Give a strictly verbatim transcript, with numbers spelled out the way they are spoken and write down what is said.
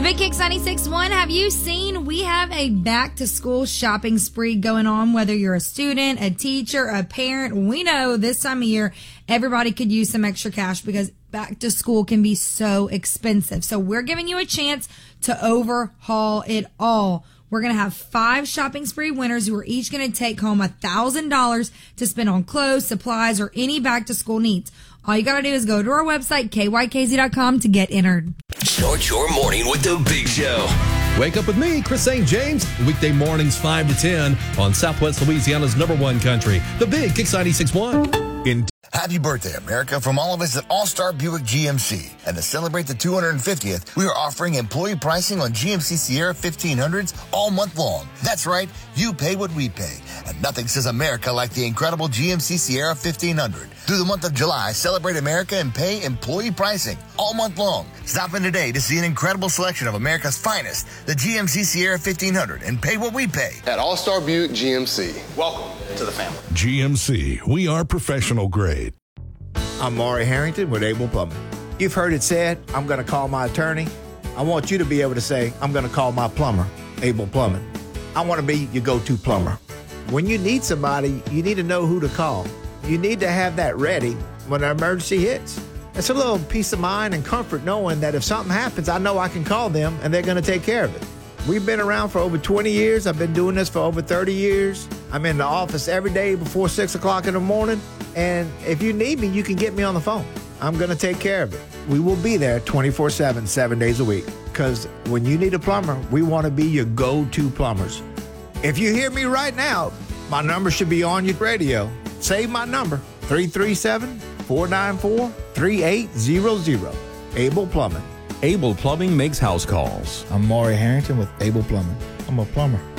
Big Kicks ninety-six point one, have you seen we have a back-to-school shopping spree going on, whether you're a student, a teacher, a parent. We know this time of year, everybody could use some extra cash because back to school can be so expensive. So we're giving you a chance to overhaul it all. We're going to have five shopping spree winners who are each going to take home one thousand dollars to spend on clothes, supplies, or any back-to-school needs. All you got to do is go to our website, K Y K Z dot com, to get entered. Start your morning with the Big Show. Wake up with me, Chris Saint James, weekday mornings five to ten on Southwest Louisiana's number one country, the Big Kicks ninety-six point one. In Happy birthday, America, from all of us at All-Star Buick G M C. And to celebrate the two hundred fiftieth, we are offering employee pricing on G M C Sierra fifteen hundreds all month long. That's right, you pay what we pay. And nothing says America like the incredible G M C Sierra fifteen hundred. Through the month of July, celebrate America and pay employee pricing all month long. Stop in today to see an incredible selection of America's finest, the G M C Sierra fifteen hundred, and pay what we pay. At All-Star Buick G M C. Welcome to the family. G M C, we are professional grade. I'm Maury Harrington with Able Plumbing. You've heard it said, I'm going to call my attorney. I want you to be able to say, I'm going to call my plumber, Able Plumbing. I want to be your go-to plumber. When you need somebody, you need to know who to call. You need to have that ready when an emergency hits. It's a little peace of mind and comfort knowing that if something happens, I know I can call them and they're going to take care of it. We've been around for over twenty years. I've been doing this for over thirty years. I'm in the office every day before six o'clock in the morning. And if you need me, you can get me on the phone. I'm going to take care of it. We will be there twenty-four seven, seven days a week. Because when you need a plumber, we want to be your go-to plumbers. If you hear me right now, my number should be on your radio. Save my number, three three seven, four nine four, three eight zero zero. Able Plumbing. Able Plumbing makes house calls. I'm Maury Harrington with Able Plumbing. I'm a plumber.